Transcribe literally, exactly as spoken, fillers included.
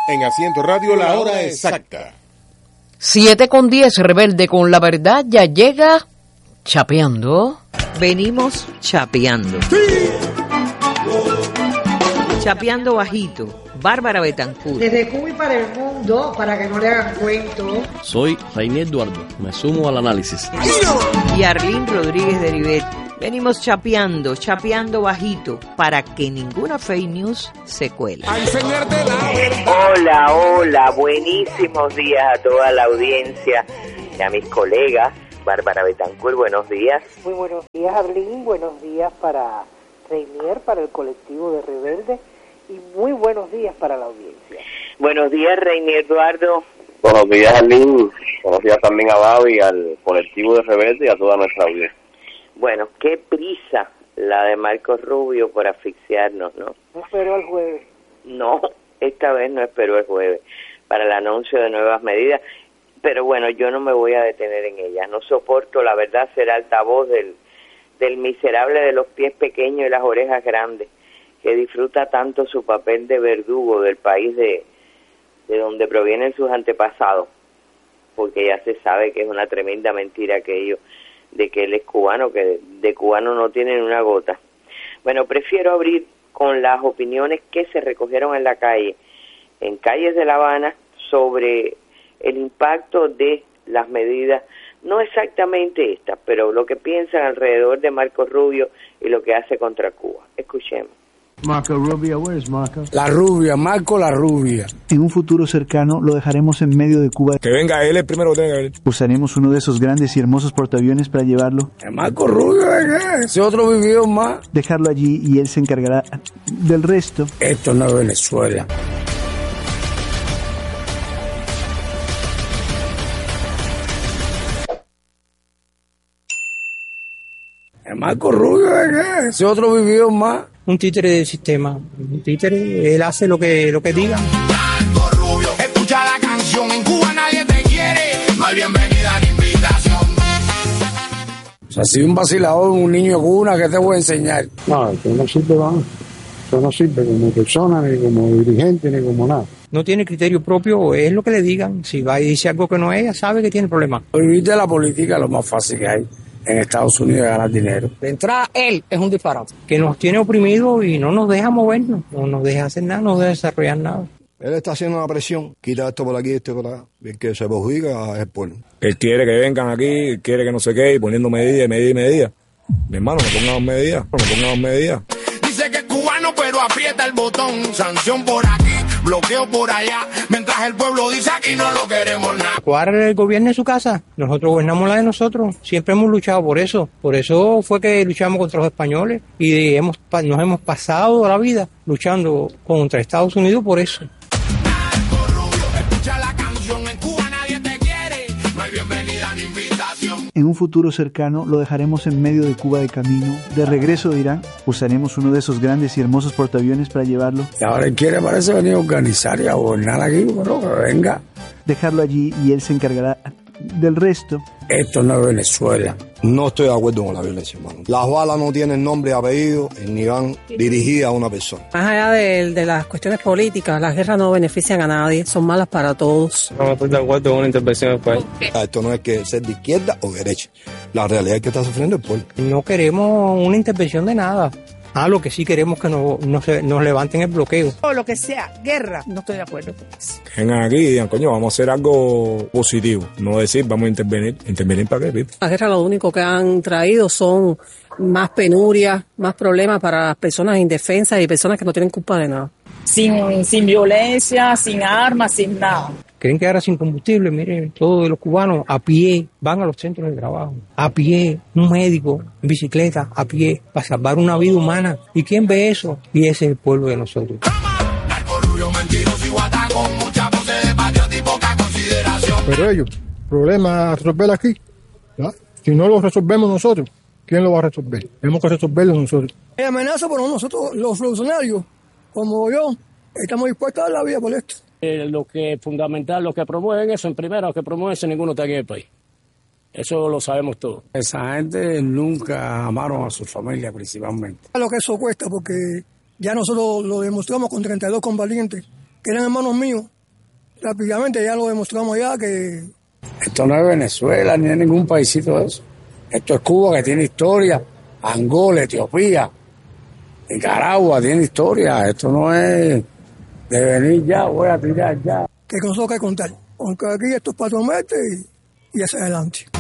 En Asiento Radio, la hora exacta. Siete con diez, Rebelde con la Verdad, ya llega chapeando. Venimos chapeando. Sí. Chapeando bajito. Bárbara Betancourt. Desde Cuba y para el mundo, para que no le hagan cuento. Soy Reinier Eduardo, me sumo al análisis. Y Arlene Rodríguez de Ribet. Venimos chapeando, chapeando bajito, para que ninguna fake news se cuele. Hola, hola, buenísimos días a toda la audiencia y a mis colegas. Bárbara Betancourt, buenos días. Muy buenos días, Arlene, buenos días para Reinier, para el colectivo de Rebelde, y muy buenos días para la audiencia. Buenos días, Reinier Eduardo. Buenos días, Arlene. Buenos días también a Babi, al colectivo de Rebelde y a toda nuestra audiencia. Bueno, qué prisa la de Marcos Rubio por asfixiarnos, ¿no? No esperó al jueves. No, esta vez no esperó el jueves para el anuncio de nuevas medidas, pero bueno, yo no me voy a detener en ellas. No soporto, la verdad, ser altavoz del, del miserable de los pies pequeños y las orejas grandes, que disfruta tanto su papel de verdugo del país de, de donde provienen sus antepasados, porque ya se sabe que es una tremenda mentira aquello de que él es cubano, que de, de cubano no tienen una gota. Bueno, prefiero abrir con las opiniones que se recogieron en la calle, en calles de La Habana, sobre el impacto de las medidas, no exactamente estas, pero lo que piensan alrededor de Marcos Rubio y lo que hace contra Cuba. Escuchemos. Marco Rubio, where is Marco? La rubia, Marco la rubia. En un futuro cercano lo dejaremos en medio de Cuba. Que venga él, el primero que tenga que venir. Usaremos uno de esos grandes y hermosos portaaviones para llevarlo. El Marco Rubio, ¿qué? Ese otro vivió más. Dejarlo allí y él se encargará del resto. Esto no es Venezuela. El Marco Rubio, ¿qué? Ese otro vivió más. Un títere del sistema, un títere, él hace lo que lo que diga. Marco Rubio, escucha la canción, en Cuba nadie te quiere, no hay bienvenida ni invitación. O sea, si un vacilador, un niño de cuna, ¿qué te voy a enseñar? No, esto no sirve, vamos. Esto no sirve como persona, ni como dirigente, ni como nada. No tiene criterio propio, es lo que le digan. Si va y dice algo que no es, ella sabe que tiene problema. Vivir de la política es lo más fácil que hay en Estados Unidos de ganar dinero. De entrada, él es un disparate, que nos tiene oprimidos y no nos deja movernos, no nos deja hacer nada, no nos deja desarrollar nada. Él está haciendo una presión, quita esto por aquí, esto por acá, el que se perjudica es el pueblo. Él quiere que vengan aquí, quiere que no sé qué, y poniendo medidas, medidas, medidas. Mi hermano, no pongamos medidas, no pongamos medidas. Dice que es cubano, pero aprieta el botón, sanción por aquí, bloqueo por allá, mientras el pueblo dice aquí no lo queremos nada. ¿Cuál el gobierno en su casa? Nosotros gobernamos la de nosotros, siempre hemos luchado por eso, por eso fue que luchamos contra los españoles y hemos, nos hemos pasado la vida luchando contra Estados Unidos por eso. En un futuro cercano lo dejaremos en medio de Cuba de camino. De regreso de Irán, usaremos uno de esos grandes y hermosos portaaviones para llevarlo. Y ahora él quiere, parece, venir a organizar y a gobernar aquí, pero que venga. Dejarlo allí y él se encargará del resto. Esto no es Venezuela. No estoy de acuerdo con la violencia, hermano. Las balas no tienen nombre y apellido ni van dirigidas a una persona. Más allá de, de las cuestiones políticas, las guerras no benefician a nadie, son malas para todos. No estoy de acuerdo con una intervención del país. Esto no es que ser de izquierda o derecha. La realidad es que está sufriendo el pueblo. No queremos una intervención de nada. Ah, lo que sí queremos que nos, nos, nos levanten el bloqueo. O lo que sea, guerra, no estoy de acuerdo con eso. Vengan aquí y digan, coño, vamos a hacer algo positivo. No decir, vamos a intervenir. ¿Intervenir para qué, Pipo? Las guerras lo único que han traído son más penurias, más problemas para las personas indefensas y personas que no tienen culpa de nada. Sin, sin violencia, sin armas, sin nada. Quieren quedar sin combustible, miren, todos los cubanos a pie van a los centros de trabajo, a pie, un médico en bicicleta, a pie, para salvar una vida humana. ¿Y quién ve eso? Y ese es el pueblo de nosotros. Pero ellos, problema a resolver aquí, ¿ya? Si no lo resolvemos nosotros, ¿quién lo va a resolver? Tenemos que resolverlo nosotros. Hay amenaza, pero nosotros, los funcionarios, como yo, estamos dispuestos a dar la vida por esto. Eh, lo que es fundamental, lo que promueven eso, en primera, lo que promueven eso, ninguno está aquí en el país. Eso lo sabemos todos. Esa gente nunca amaron a su familia principalmente. Lo que eso cuesta, porque ya nosotros lo demostramos con treinta y dos combatientes, que eran hermanos míos, rápidamente ya lo demostramos ya que... Esto no es Venezuela ni es ningún paísito de eso. Esto es Cuba, que tiene historia. Angola, Etiopía, Nicaragua tiene historia. Esto no es de venir ya, voy a tirar ya. Que con eso que contar. Aunque aquí esto es para meses y, y hacia adelante.